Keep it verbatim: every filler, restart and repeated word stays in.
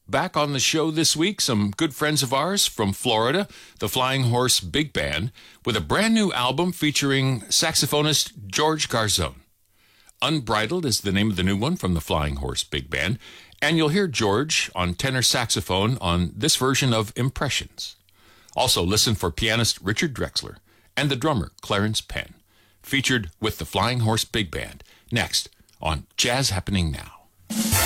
Back on the show this week, some good friends of ours from Florida, the Flying Horse Big Band, with a brand new album featuring saxophonist George Garzone. Unbridled is the name of the new one from the Flying Horse Big Band, and you'll hear George on tenor saxophone on this version of Impressions. Also listen for pianist Richard Drexler and the drummer Clarence Penn, featured with the Flying Horse Big Band, next on Jazz Happening Now.